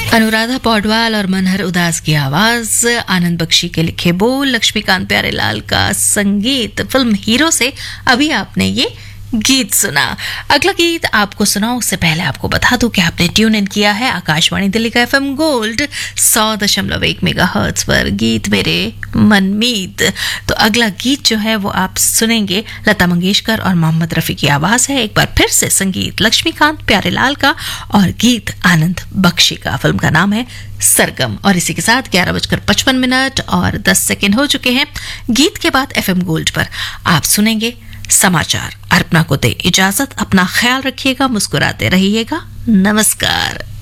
अनुराधा पौडवाल और मनहर उदास की आवाज, आनंद बख्शी के लिखे बोल, लक्ष्मीकांत प्यारेलाल का संगीत। फिल्म हीरो से अभी आपने ये गीत सुना। अगला गीत आपको सुना उससे पहले आपको बता दूं कि आपने ट्यून इन किया है आकाशवाणी दिल्ली का FM गोल्ड 100.1 मेगाहर्ट्ज पर। गीत मेरे मनमीत। तो अगला गीत जो है वो आप सुनेंगे लता मंगेशकर और मोहम्मद रफी की आवाज है। एक बार फिर से संगीत लक्ष्मीकांत प्यारेलाल का और गीत आनंद बख्शी का। फिल्म का नाम है सरगम। और इसी के साथ 11:55 और 10 सेकेंड हो चुके हैं। गीत के बाद FM गोल्ड पर आप सुनेंगे समाचार। अर्पणा को दे इजाजत। अपना ख्याल रखिएगा, मुस्कुराते रहिएगा। नमस्कार।